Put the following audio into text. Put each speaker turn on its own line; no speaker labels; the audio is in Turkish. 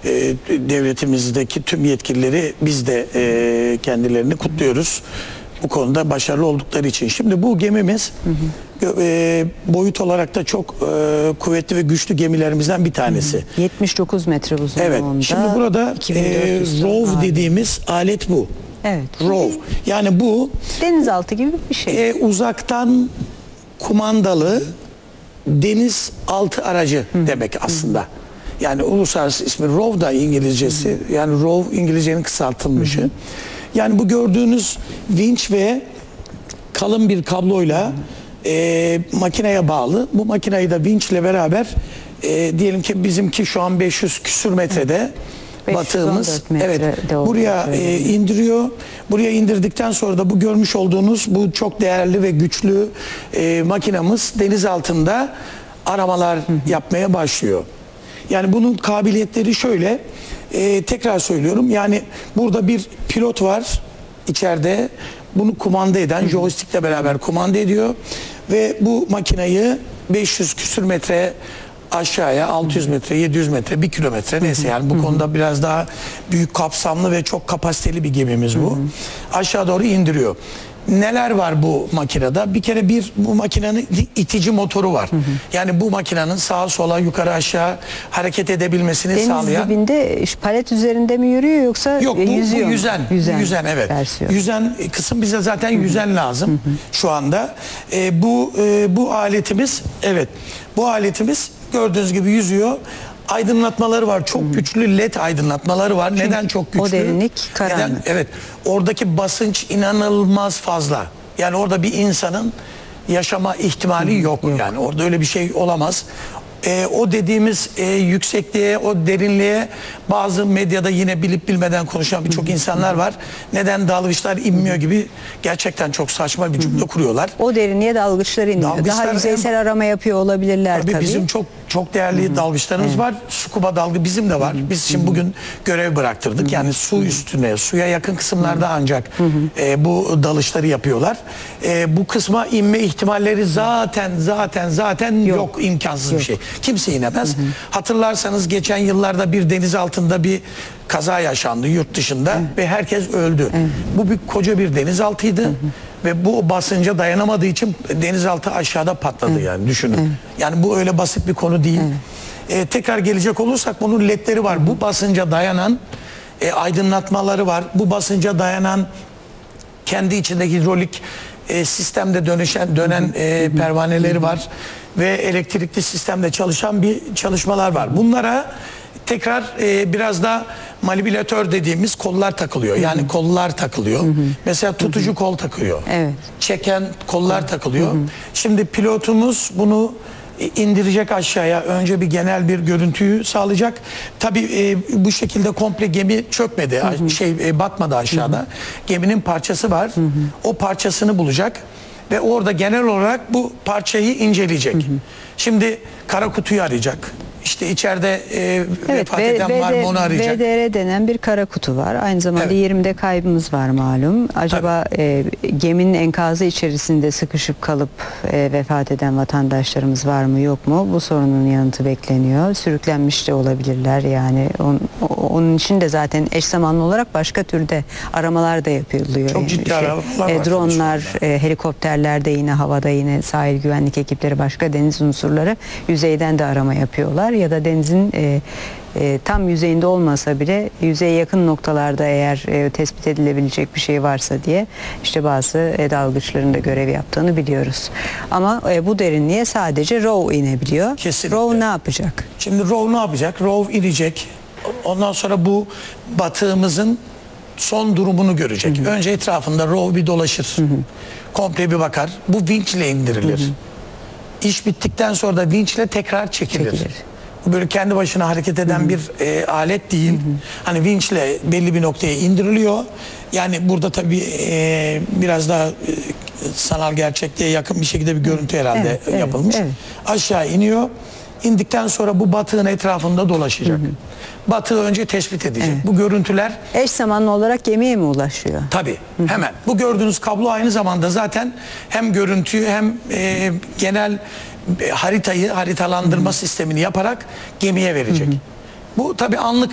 devletimizdeki tüm yetkilileri biz de kendilerini kutluyoruz. Bu konuda başarılı oldukları için. Şimdi bu gemimiz boyut olarak da çok kuvvetli ve güçlü gemilerimizden bir tanesi.
79 metre uzunluğunda.
Evet. Şimdi burada
2400
ROV dediğimiz alet bu.
Evet.
ROV. Yani bu
Denizaltı gibi bir şey.
uzaktan kumandalı denizaltı aracı demek aslında. Yani uluslararası ismi ROV da İngilizcesi. Yani ROV İngilizcenin kısaltılmışı. Yani bu gördüğünüz vinç ve kalın bir kabloyla makineye bağlı. Bu makineyi de vinçle beraber diyelim ki bizimki şu an 500 küsür metrede batığımız buraya indiriyor. Buraya indirdikten sonra da bu görmüş olduğunuz bu çok değerli ve güçlü makinamız deniz altında aramalar yapmaya başlıyor. Yani bunun kabiliyetleri şöyle, tekrar söylüyorum, yani burada bir pilot var içeride, bunu kumanda eden, joystickle beraber kumanda ediyor ve bu makinayı 500 küsür metre aşağıya, 600 metre, 700 metre, 1 kilometre neyse, yani bu konuda biraz daha büyük kapsamlı ve çok kapasiteli bir gemimiz bu. Aşağı doğru indiriyor. Neler var bu makinede? Bir kere bu makinenin itici motoru var. Yani bu makinenin sağa sola yukarı aşağı hareket edebilmesini sağlayan.
Deniz dibinde palet üzerinde mi yürüyor yoksa
yok, bu yüzen evet.
Versiyon.
Yüzen kısım, bize zaten yüzen lazım şu anda. Bu aletimiz, evet, bu aletimiz gördüğünüz gibi yüzüyor. Aydınlatmaları var. Çok güçlü led aydınlatmaları var.
Çünkü
neden çok güçlü?
o derinlik karanlık.
Neden? Evet. Oradaki basınç inanılmaz fazla. Yani orada bir insanın yaşama ihtimali yok. Yani orada öyle bir şey olamaz. O dediğimiz yüksekliğe, o derinliğe bazı medyada yine bilip bilmeden konuşan birçok insanlar var. Neden dalgıçlar inmiyor gibi gerçekten çok saçma bir cümle kuruyorlar.
O derinliğe dalgıçlar inmiyor.
Dalgıçlar
daha yüzeysel arama yapıyor olabilirler tabii.
Bizim çok değerli dalgıçlarımız var. Scuba dalgı bizim de var. Biz şimdi bugün görev bıraktırdık. Yani su üstüne, suya yakın kısımlarda ancak bu dalışları yapıyorlar. Bu kısma inme ihtimalleri zaten yok. İmkansız bir şey. Kimse inemez. Hatırlarsanız geçen yıllarda bir deniz altında bir kaza yaşandı yurt dışında ve herkes öldü. Bu koca bir denizaltıydı. Ve bu basınca dayanamadığı için denizaltı aşağıda patladı, yani düşünün. Yani bu öyle basit bir konu değil. Tekrar gelecek olursak bunun ledleri var. Bu basınca dayanan aydınlatmaları var. Bu basınca dayanan kendi içinde hidrolik sistemde dönen pervaneleri var. Ve elektrikli sistemde çalışan çalışmalar var. Bunlara tekrar biraz da manipülatör dediğimiz kollar takılıyor. Yani kollar takılıyor. Mesela tutucu kol takılıyor. Evet. Çeken kollar takılıyor. Şimdi pilotumuz bunu indirecek aşağıya. Önce bir genel bir görüntüyü sağlayacak. Tabii bu şekilde komple gemi çökmedi. Batmadı aşağıda. Geminin parçası var. O parçasını bulacak ve orada genel olarak bu parçayı inceleyecek. Şimdi kara kutuyu arayacak. İşte içeride vefat eden var mı onu arayacak.
VDR denen bir kara kutu var. Aynı zamanda 20'de kaybımız var malum. Acaba geminin enkazı içerisinde sıkışıp kalıp vefat eden vatandaşlarımız var mı yok mu? Bu sorunun yanıtı bekleniyor. Sürüklenmiş de olabilirler. Yani onun için de zaten eş zamanlı olarak başka türde aramalar da yapılıyor.
Çok ciddi aramalar var.
Dronlar, helikopterler de yine havada, yine sahil güvenlik ekipleri, başka deniz unsurları yüzeyden de arama yapıyorlar. Ya da denizin tam yüzeyinde olmasa bile yüzeye yakın noktalarda eğer tespit edilebilecek bir şey varsa diye işte bazı dalgıçların da görev yaptığını biliyoruz. Ama bu derinliğe sadece ROV inebiliyor.
Kesinlikle.
ROV ne yapacak?
Şimdi ROV ne yapacak? ROV inecek. Ondan sonra bu batığımızın son durumunu görecek. Önce etrafında ROV bir dolaşır. Komple bir bakar. Bu vinçle indirilir. İş bittikten sonra da vinçle tekrar çekilir. Böyle kendi başına hareket eden bir alet değil. Hani vinçle belli bir noktaya indiriliyor. Yani burada tabii biraz daha sanal gerçekliğe yakın bir şekilde bir görüntü herhalde yapılmış. Aşağı iniyor. İndikten sonra bu batığın etrafında dolaşacak. Batığı önce tespit edecek. Bu görüntüler
eş zamanlı olarak gemiye mi ulaşıyor?
Tabii, hemen. Bu gördüğünüz kablo aynı zamanda zaten hem görüntüyü hem genel haritalandırma sistemini yaparak gemiye verecek. Bu tabii anlık